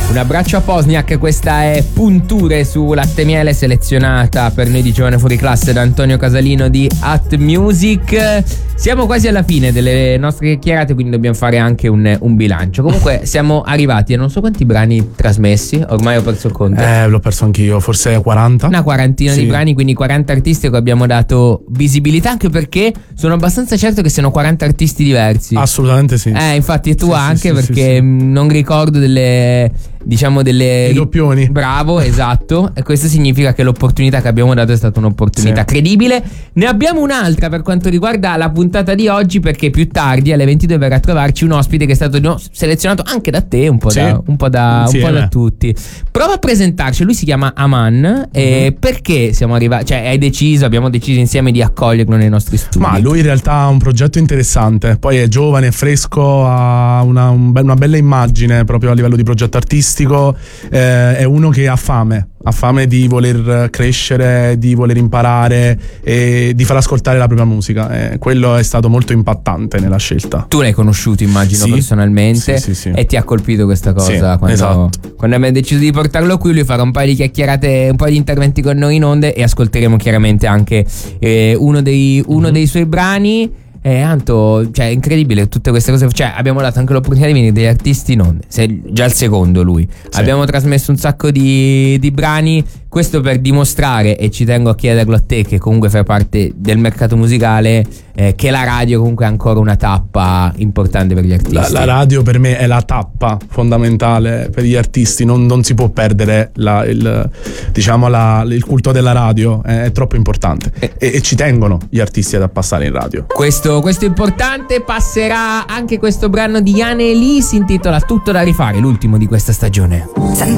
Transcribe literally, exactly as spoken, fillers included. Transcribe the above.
Un abbraccio a Pozniak, questa è Punture su Latte Miele, selezionata per noi di Giovane Fuori Classe da Antonio Casalino di At Music. Siamo quasi alla fine delle nostre chiacchierate, quindi dobbiamo fare anche un, un bilancio. Comunque siamo arrivati a non so quanti brani trasmessi, ormai ho perso il conto. Eh, l'ho perso anch'io, forse quaranta. Una quarantina sì. di brani, quindi quaranta artisti a cui abbiamo dato visibilità, anche perché sono abbastanza certo che siano quaranta artisti diversi. Assolutamente sì. Eh, infatti tu sì, anche, sì, perché sì, sì. non ricordo delle... diciamo delle I doppioni. Bravo, esatto. E questo significa che l'opportunità che abbiamo dato è stata un'opportunità sì. credibile. Ne abbiamo un'altra per quanto riguarda la puntata di oggi, perché più tardi alle ventidue verrà a trovarci un ospite che è stato no, selezionato anche da te, un po' sì. da un po' da, un po' da tutti. Prova a presentarci. Lui si chiama Aman. Mm-hmm. E perché siamo arrivati, cioè hai deciso, abbiamo deciso insieme di accoglierlo nei nostri studi? Ma lui in realtà ha un progetto interessante, poi è giovane, è fresco, ha una, un be- una bella immagine proprio a livello di progetto artistico. Eh, è uno che ha fame, ha fame di voler crescere, di voler imparare e di far ascoltare la propria musica. Eh, quello è stato molto impattante nella scelta. Tu l'hai conosciuto, immagino, sì, personalmente, sì, sì, sì. E ti ha colpito questa cosa? Sì, quando, esatto. quando abbiamo deciso di portarlo qui, lui farà un paio di chiacchierate, un paio di interventi con noi in onde e ascolteremo chiaramente anche eh, uno, dei, uno mm-hmm. dei suoi brani. Eh, Anto, cioè è incredibile tutte queste cose. Cioè abbiamo dato anche l'opportunità di venire degli artisti in onde. Sei già il secondo lui. Sì. Abbiamo trasmesso un sacco di, di brani. Questo per dimostrare, e ci tengo a chiederlo a te che comunque fai parte del mercato musicale, eh, che la radio comunque è ancora una tappa importante per gli artisti. La, la radio per me è la tappa fondamentale per gli artisti. Non, non si può perdere la, il, diciamo la, il culto della radio, è, è troppo importante e, e ci tengono gli artisti ad passare in radio. Questo, questo è importante. Passerà anche questo brano di Iane Lee, si intitola Tutto da rifare, l'ultimo di questa stagione.